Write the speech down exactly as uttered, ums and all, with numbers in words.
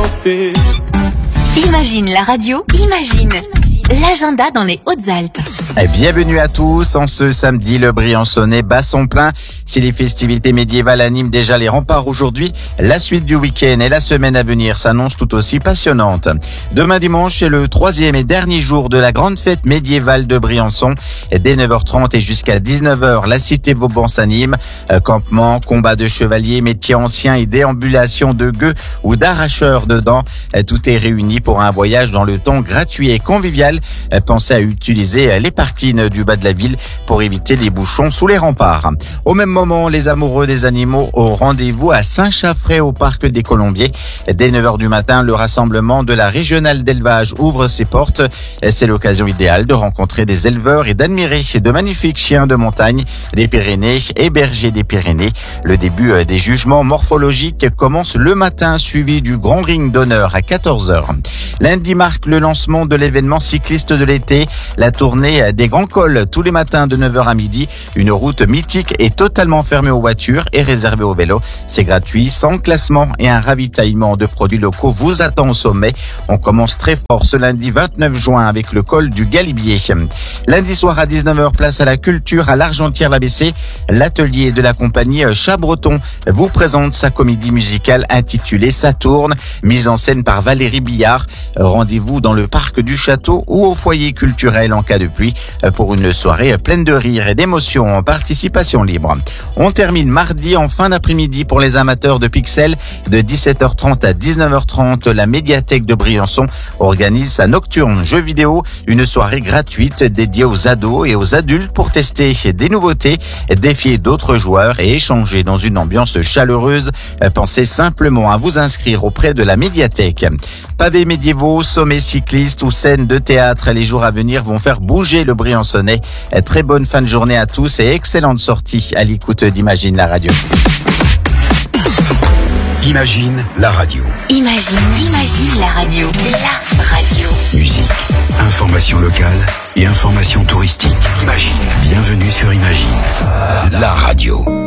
help it. Imagine la radio, imagine l'agenda dans les Hautes-Alpes. Bienvenue à tous. En ce samedi, le Briançonnais bat son plein. Si les festivités médiévales animent déjà les remparts aujourd'hui, la suite du week-end et la semaine à venir s'annoncent tout aussi passionnantes. Demain dimanche, c'est le troisième et dernier jour de la grande fête médiévale de Briançon. Dès neuf heures trente et jusqu'à dix-neuf heures, la cité Vauban s'anime. Campement, combat de chevaliers, métiers anciens et déambulation de gueux ou d'arracheurs dedans. Tout est réuni pour un voyage dans le temps gratuit et convivial. Pensez à utiliser les parkings du bas de la ville pour éviter les bouchons sous les remparts. Au même moment, les amoureux des animaux ont rendez-vous à Saint-Chaffray au parc des Colombiers. Dès neuf heures du matin, le rassemblement de la régionale d'élevage ouvre ses portes. C'est l'occasion idéale de rencontrer des éleveurs et d'admirer de magnifiques chiens de montagne des Pyrénées et bergers des Pyrénées. Le début des jugements morphologiques commence le matin, suivi du grand ring d'honneur à quatorze heures. Lundi marque le lancement de l'événement cycliste de l'été, la tournée des Grands Cols tous les matins de neuf heures à midi. Une route mythique est totalement fermée aux voitures et réservée aux vélos. C'est gratuit, sans classement et un ravitaillement de produits locaux vous attend au sommet. On commence très fort ce lundi vingt-neuf juin avec le col du Galibier. Lundi soir à dix-neuf heures, place à la culture à l'Argentière-l'A B C. L'atelier de la compagnie Chat-Breton vous présente sa comédie musicale intitulée Ça tourne, mise en scène par Valérie Billard. Rendez-vous dans le parc du château ou au foyer culturel en cas de pluie pour une soirée pleine de rire et d'émotions en participation libre. On termine mardi en fin d'après-midi pour les amateurs de pixels. De dix-sept heures trente à dix-neuf heures trente, la médiathèque de Briançon organise sa nocturne jeux vidéo, une soirée gratuite dédiée aux ados et aux adultes pour tester des nouveautés, défier d'autres joueurs et échanger dans une ambiance chaleureuse. Pensez simplement à vous inscrire auprès de la médiathèque. Pavés médiévaux, sommets cyclistes ou scènes de théâtre, les jours à venir vont faire bouger le Briançonnais. Très bonne fin de journée à tous et excellente sortie à l'écoute d'Imagine la radio. Imagine la radio. Imagine, imagine la radio. La radio. Musique, information locale et information touristique. Imagine. Bienvenue sur Imagine la radio.